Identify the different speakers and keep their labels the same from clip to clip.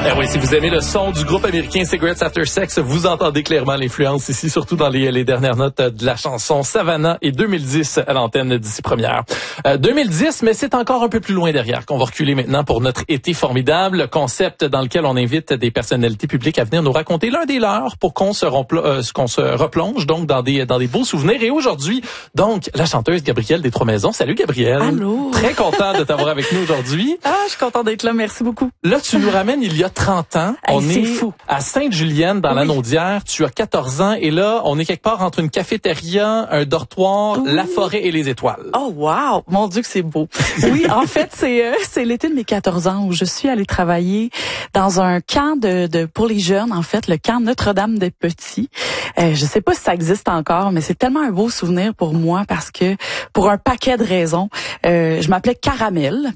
Speaker 1: Eh oui, si vous aimez le son du groupe américain Cigarettes After Sex, vous entendez clairement l'influence ici, surtout dans les dernières notes de la chanson Savannah et 2010 à l'antenne d'ici première. 2010, mais c'est encore un peu plus loin derrière qu'on va reculer maintenant pour notre été formidable, concept dans lequel on invite des personnalités publiques à venir nous raconter l'un des leurs pour qu'on se replonge donc dans des beaux souvenirs. Et aujourd'hui, donc, la chanteuse Gabrielle des Trois-Maisons. Salut Gabrielle.
Speaker 2: Allô.
Speaker 1: Très content de t'avoir avec nous aujourd'hui.
Speaker 2: Ah, je suis contente d'être là. Merci beaucoup.
Speaker 1: Là, tu nous ramènes il y a 30 ans.
Speaker 2: Hey,
Speaker 1: On est
Speaker 2: fou.
Speaker 1: à Sainte-Julienne, dans la Naudière. Tu as 14 ans. Et là, on est quelque part entre une cafétéria, un dortoir, la forêt et les étoiles.
Speaker 2: Oh, wow! Mon Dieu que c'est beau. Oui, en fait, c'est l'été de mes 14 ans où je suis allée travailler dans un camp pour les jeunes, en fait, le camp Notre-Dame-des-Petits. Je sais pas si ça existe encore, mais c'est tellement un beau souvenir pour moi parce que, pour un paquet de raisons, je m'appelais Caramel.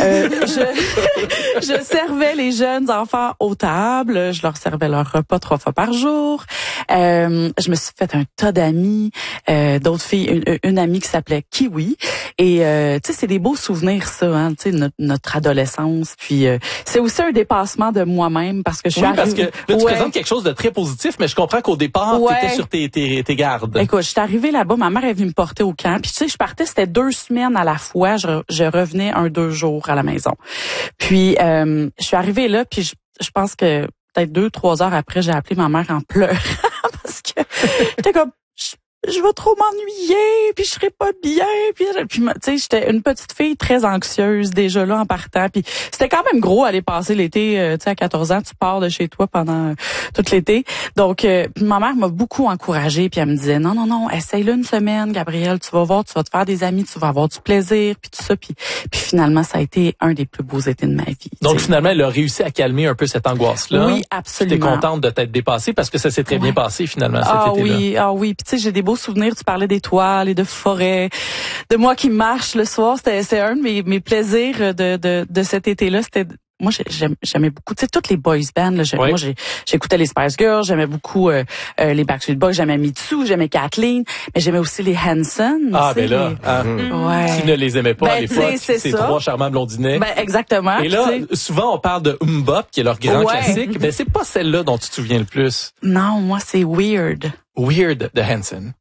Speaker 2: Je servais les jeunes enfants aux tables. Je leur servais leur repas 3 fois par jour. Je me suis fait un tas d'amis, d'autres filles, une amie qui s'appelait Kiwi. Et tu sais, c'est des beaux souvenirs ça, hein, tu sais, notre adolescence. Puis c'est aussi un dépassement de moi-même parce que je suis arrivée.
Speaker 1: Parce que là, tu présentes quelque chose de très positif, mais je comprends qu'au départ, t'étais sur tes gardes.
Speaker 2: Écoute, je suis arrivée là-bas, ma mère est venue me porter au camp. Puis tu sais, je partais, c'était 2 semaines à la fois. Je revenais 1-2 jours à la maison. Puis je suis arrivée là, puis je pense que peut-être 2-3 heures après, j'ai appelé ma mère en pleurant parce que j'étais comme je vais trop m'ennuyer, puis je serai pas bien, puis tu sais, j'étais une petite fille très anxieuse déjà là en partant, puis c'était quand même gros aller passer l'été, tu sais, à 14 ans, tu pars de chez toi pendant tout l'été. Donc puis ma mère m'a beaucoup encouragée, puis elle me disait non, essaye-le une semaine, Gabrielle, tu vas voir, tu vas te faire des amis, tu vas avoir du plaisir, puis tout ça, puis finalement ça a été un des plus beaux étés de ma vie.
Speaker 1: Donc finalement, elle a réussi à calmer un peu cette angoisse-là.
Speaker 2: Oui, absolument.
Speaker 1: T'es contente de t'être dépassée parce que ça s'est très bien passé finalement cet été-là.
Speaker 2: Oui, puis tu sais, j'ai des beaux souvenirs. Tu parlais d'étoiles et de forêts, de moi qui marche le soir. C'est un de mes plaisirs de cet été-là. C'était moi j'aimais beaucoup, tu sais, toutes les boys bands là. Moi j'écoutais les Spice Girls, j'aimais beaucoup les Backstreet Boys, j'aimais Mitsu, j'aimais Kathleen, mais j'aimais aussi les Hanson.
Speaker 1: Ah ben là, qui ne les aimait pas à l'époque, ces 3 charmants blondinets.
Speaker 2: Ben exactement.
Speaker 1: Et là, souvent on parle de Bop, qui est leur grand classique, mais c'est pas celle-là dont tu te souviens le plus.
Speaker 2: Non, moi c'est Weird.
Speaker 1: Weird de Hanson.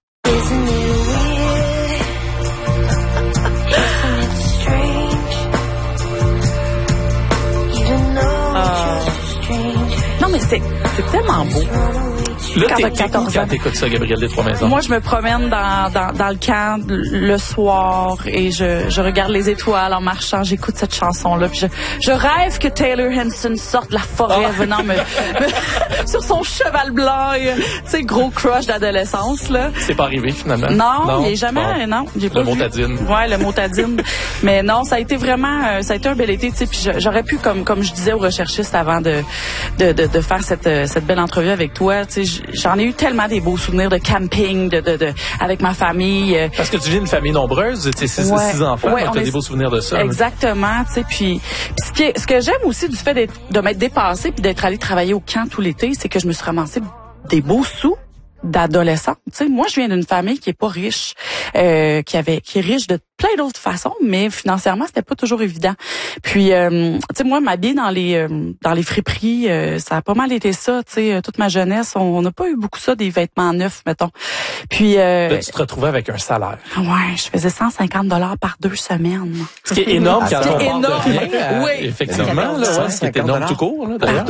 Speaker 2: Non, mais c'est tellement beau.
Speaker 1: Là, quand t'écoutes ça, Gabrielle des Trois-Maisons?
Speaker 2: Moi, je me promène dans le camp le soir et je regarde les étoiles en marchant. J'écoute cette chanson-là. Puis je rêve que Taylor Hanson sorte de la forêt venant sur son cheval blanc. Tu sais, gros crush d'adolescence, là.
Speaker 1: C'est pas arrivé, finalement?
Speaker 2: Non, il est jamais, non. J'ai pas
Speaker 1: le motadine.
Speaker 2: Ouais, le motadine. Mais non, ça a été vraiment, ça a été un bel été, tu sais. Puis j'aurais pu, comme je disais aux recherchistes avant de faire cette belle entrevue avec toi, tu sais, j'en ai eu tellement des beaux souvenirs de camping, avec ma famille.
Speaker 1: Parce que tu viens d'une famille nombreuse, tu sais, 6 enfants, donc tu as des beaux souvenirs de ça.
Speaker 2: Exactement, tu sais, puis ce que j'aime aussi du fait de m'être dépassée puis d'être allée travailler au camp tout l'été, c'est que je me suis ramassé des beaux sous d'adolescente. Tu sais, moi, je viens d'une famille qui est pas riche, qui est riche de plein d'autres façons, mais financièrement, c'était pas toujours évident. Puis, tu sais, moi, m'habiller dans les friperies, ça a pas mal été ça. Tu sais, toute ma jeunesse, on n'a pas eu beaucoup ça, des vêtements neufs, mettons. Puis,
Speaker 1: là, tu te retrouvais avec un salaire.
Speaker 2: Ouais, je faisais 150 $ par 2 semaines.
Speaker 1: Ce qui est énorme quand on parle de rien.
Speaker 2: Oui,
Speaker 1: effectivement, là, ce qui est énorme tout court, là, d'ailleurs.